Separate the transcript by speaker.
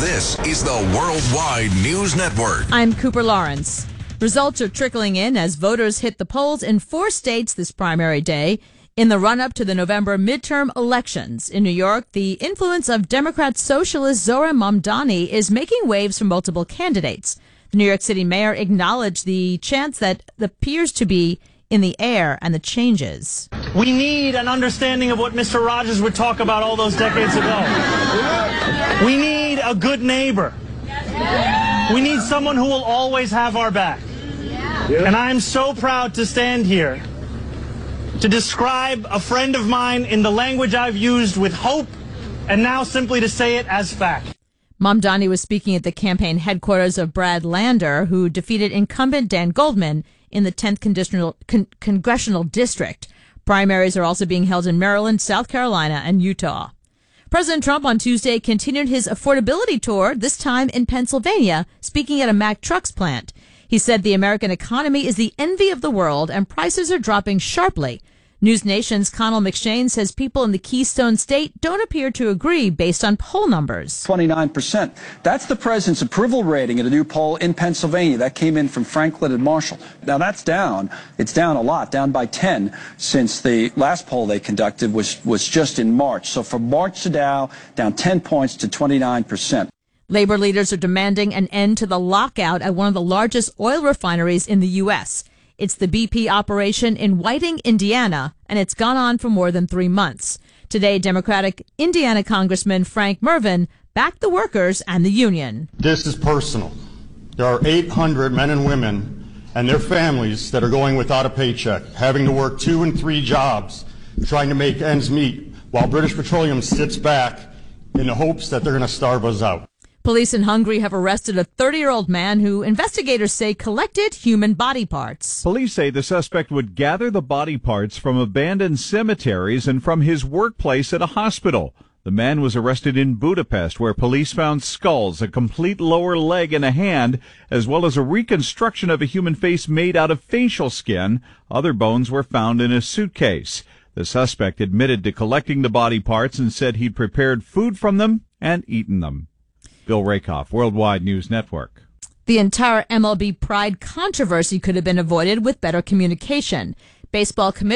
Speaker 1: This is the Worldwide News Network.
Speaker 2: I'm Cooper Lawrence. Results are trickling in as voters hit the polls in 4 states this primary day. In the run-up to the November midterm elections in New York, the influence of Democrat socialist Zohran Mamdani is making waves for multiple candidates. The New York City mayor acknowledged the chance that appears to be in the air and the changes.
Speaker 3: We need an understanding of what Mr. Rogers would talk about all those decades ago. We need a good neighbor. We need someone who will always have our back. And I'm so proud to stand here to describe a friend of mine in the language I've used with hope, and now simply to say it as fact.
Speaker 2: Mamdani was speaking at the campaign headquarters of Brad Lander, who defeated incumbent Dan Goldman in the 10th congressional district. Primaries are also being held in Maryland, South Carolina, and Utah. President Trump on Tuesday continued his affordability tour, this time in Pennsylvania, speaking at a Mack Trucks plant. He said the American economy is the envy of the world and prices are dropping sharply. News Nation's Connell McShane says people in the Keystone State don't appear to agree based on poll numbers.
Speaker 4: 29%. That's the president's approval rating at a new poll in Pennsylvania. That came in from Franklin and Marshall. Now that's down. It's down a lot, down by 10 since the last poll they conducted was just in March. So from March to now, down 10 points to 29%.
Speaker 2: Labor leaders are demanding an end to the lockout at one of the largest oil refineries in the U.S. It's the BP operation in Whiting, Indiana, and it's gone on for more than 3 months. Today, Democratic Indiana Congressman Frank Mervyn backed the workers and the union.
Speaker 5: This is personal. There are 800 men and women and their families that are going without a paycheck, having to work 2 and 3 jobs, trying to make ends meet, while British Petroleum sits back in the hopes that they're going to starve us out.
Speaker 2: Police in Hungary have arrested a 30-year-old man who investigators say collected human body parts.
Speaker 6: Police say the suspect would gather the body parts from abandoned cemeteries and from his workplace at a hospital. The man was arrested in Budapest, where police found skulls, a complete lower leg and a hand, as well as a reconstruction of a human face made out of facial skin. Other bones were found in a suitcase. The suspect admitted to collecting the body parts and said he'd prepared food from them and eaten them. Bill Rakoff, Worldwide News Network.
Speaker 2: The entire MLB Pride controversy could have been avoided with better communication. Baseball Commissioner